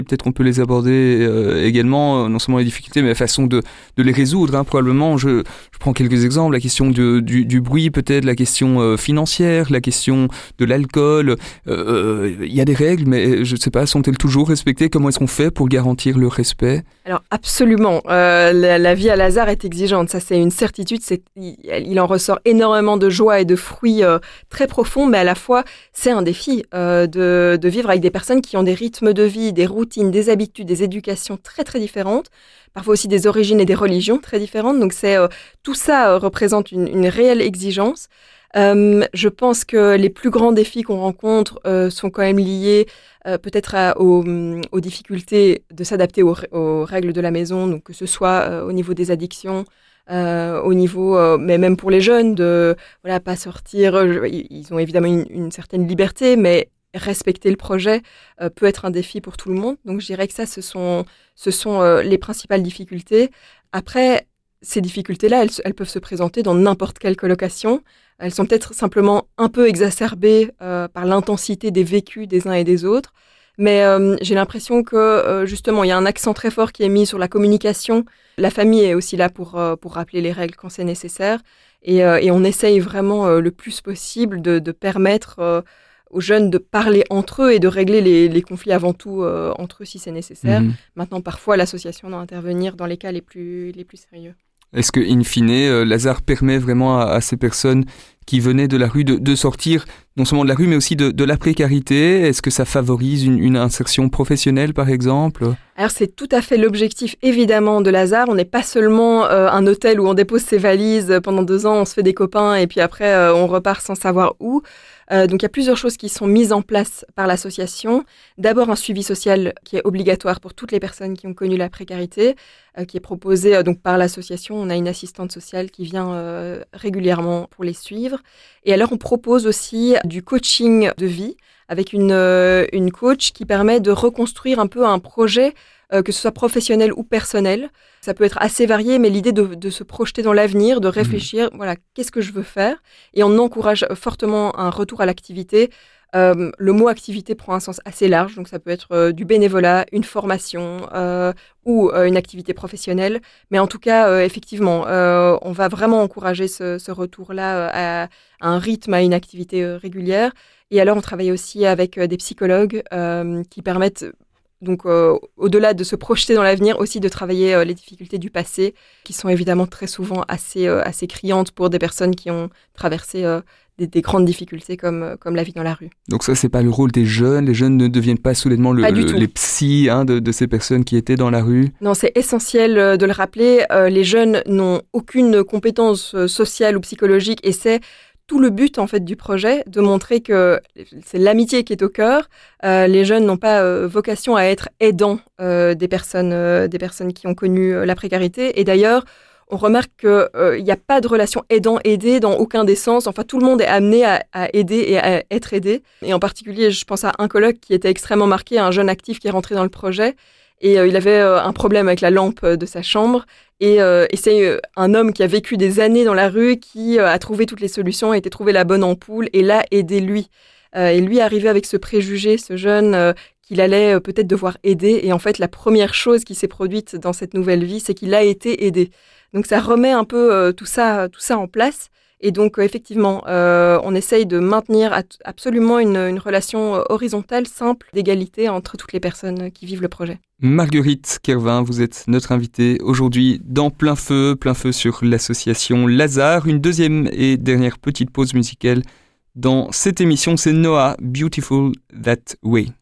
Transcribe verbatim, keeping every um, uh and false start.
Peut-être qu'on peut les aborder euh, également, euh, non seulement les difficultés, mais la façon de, de les résoudre. Hein, probablement, je, je prends quelques exemples. La question de, du, du bruit, peut-être, la question euh, financière, la question de l'alcool. Il euh, euh, y a des règles, mais je ne sais pas, sont-elles toujours respectées ? Comment est-ce qu'on fait pour garantir le respect ? Alors absolument, euh, la, la vie à Lazare est exigeante, ça c'est une certitude, c'est, il, il en ressort énormément de joie et de fruits euh, très profonds, mais à la fois c'est un défi euh, de, de vivre avec des personnes qui ont des rythmes de vie, des routines, des habitudes, des éducations très très différentes, parfois aussi des origines et des religions très différentes, donc c'est, euh, tout ça euh, représente une, une réelle exigence. Euh, je pense que les plus grands défis qu'on rencontre euh, sont quand même liés euh, peut-être à, aux, aux difficultés de s'adapter aux, aux règles de la maison, donc que ce soit euh, au niveau des addictions, euh, au niveau, euh, mais même pour les jeunes, de voilà pas sortir. Je, ils ont évidemment une, une certaine liberté, mais respecter le projet euh, peut être un défi pour tout le monde. Donc je dirais que ça, ce sont, ce sont euh, les principales difficultés. Après, ces difficultés-là, elles, elles peuvent se présenter dans n'importe quelle colocation. Elles sont peut-être simplement un peu exacerbées euh, par l'intensité des vécus des uns et des autres. Mais euh, j'ai l'impression que, euh, justement, il y a un accent très fort qui est mis sur la communication. La famille est aussi là pour, euh, pour rappeler les règles quand c'est nécessaire. Et, euh, et on essaye vraiment euh, le plus possible de, de permettre euh, aux jeunes de parler entre eux et de régler les, les conflits avant tout euh, entre eux si c'est nécessaire. Mmh. Maintenant, parfois, l'association doit intervenir dans les cas les plus, les plus sérieux. Est-ce que, in fine, euh, Lazare permet vraiment à, à ces personnes qui venaient de la rue de, de sortir non seulement de la rue, mais aussi de, de la précarité ? Est-ce que ça favorise une, une insertion professionnelle, par exemple ? Alors, c'est tout à fait l'objectif, évidemment, de Lazare. On n'est pas seulement euh, un hôtel où on dépose ses valises pendant deux ans, on se fait des copains et puis après, euh, on repart sans savoir où. Euh, donc, il y a plusieurs choses qui sont mises en place par l'association. D'abord, un suivi social qui est obligatoire pour toutes les personnes qui ont connu la précarité, euh, qui est proposé euh, donc par l'association. On a une assistante sociale qui vient euh, régulièrement pour les suivre. Et alors, on propose aussi du coaching de vie avec une, euh, une coach qui permet de reconstruire un peu un projet, euh, que ce soit professionnel ou personnel. Ça peut être assez varié, mais l'idée de, de se projeter dans l'avenir, de réfléchir, mmh. voilà, qu'est-ce que je veux faire ? Et on encourage fortement un retour à l'activité. Euh, le mot activité prend un sens assez large, donc ça peut être euh, du bénévolat, une formation euh, ou euh, une activité professionnelle. Mais en tout cas, euh, effectivement, euh, on va vraiment encourager ce, ce retour-là à, à un rythme, à une activité euh, régulière. Et alors, on travaille aussi avec euh, des psychologues euh, qui permettent, donc, euh, au-delà de se projeter dans l'avenir, aussi de travailler euh, les difficultés du passé, qui sont évidemment très souvent assez, euh, assez criantes pour des personnes qui ont traversé euh, des, des grandes difficultés comme, comme la vie dans la rue. Donc ça, c'est pas le rôle des jeunes. Les jeunes ne deviennent pas soudainement le, le, les psys hein, de, de ces personnes qui étaient dans la rue. Non, c'est essentiel de le rappeler. Euh, les jeunes n'ont aucune compétence sociale ou psychologique et c'est tout le but en fait du projet, de montrer que c'est l'amitié qui est au cœur. Euh, les jeunes n'ont pas euh, vocation à être aidants euh, des personnes, euh, des personnes qui ont connu euh, la précarité. Et d'ailleurs, on remarque qu'il n'y euh, a pas de relation aidant-aidé dans aucun des sens. Enfin, tout le monde est amené à, à aider et à être aidé. Et en particulier, je pense à un coloc qui était extrêmement marqué, un jeune actif qui est rentré dans le projet. Et euh, il avait euh, un problème avec la lampe de sa chambre. Et, euh, et c'est euh, un homme qui a vécu des années dans la rue, qui euh, a trouvé toutes les solutions, a été trouvé la bonne ampoule et l'a aidé lui. Euh, et lui est arrivé avec ce préjugé, ce jeune, euh, qu'il allait euh, peut-être devoir aider. Et en fait, la première chose qui s'est produite dans cette nouvelle vie, c'est qu'il a été aidé. Donc ça remet un peu euh, tout ça, tout ça en place. Et donc, euh, effectivement, euh, on essaye de maintenir at- absolument une, une relation horizontale, simple, d'égalité entre toutes les personnes qui vivent le projet. Marguerite Kervin, vous êtes notre invitée aujourd'hui dans Plein Feu, Plein Feu sur l'association Lazare. Une deuxième et dernière petite pause musicale dans cette émission, c'est Noah, Beautiful That Way.